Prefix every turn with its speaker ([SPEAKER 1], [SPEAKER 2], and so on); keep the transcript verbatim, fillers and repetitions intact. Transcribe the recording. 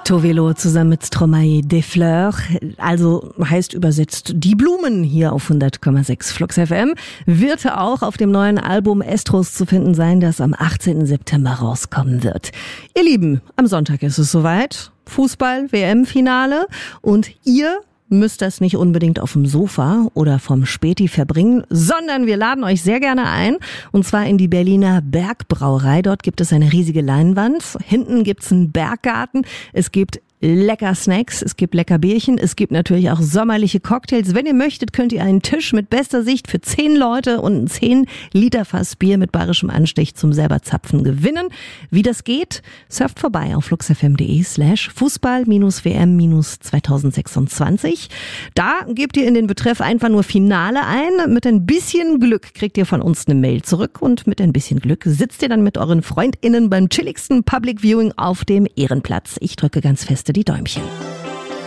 [SPEAKER 1] Tovelo zusammen mit Stromae des Fleurs, also heißt übersetzt die Blumen hier auf hundert Komma sechs Flux F M, wird auch auf dem neuen Album Estros zu finden sein, das am achtzehnten September rauskommen wird. Ihr Lieben, am Sonntag ist es soweit, Fußball-W M-Finale und ihr müsst das nicht unbedingt auf dem Sofa oder vom Späti verbringen, sondern wir laden euch sehr gerne ein, und zwar in die Berliner Bergbrauerei. Dort gibt es eine riesige Leinwand, hinten gibt's einen Berggarten, es gibt lecker Snacks, es gibt lecker Bierchen, es gibt natürlich auch sommerliche Cocktails. Wenn ihr möchtet, könnt ihr einen Tisch mit bester Sicht für zehn Leute und ein zehn Liter Fass Bier mit bayerischem Anstich zum selber Zapfen gewinnen. Wie das geht, surft vorbei auf fluxfm.de slash Fußball-W M-zweitausendsechsundzwanzig. Da gebt ihr in den Betreff einfach nur Finale ein. Mit ein bisschen Glück kriegt ihr von uns eine Mail zurück und mit ein bisschen Glück sitzt ihr dann mit euren FreundInnen beim chilligsten Public Viewing auf dem Ehrenplatz. Ich drücke ganz fest die Däumchen.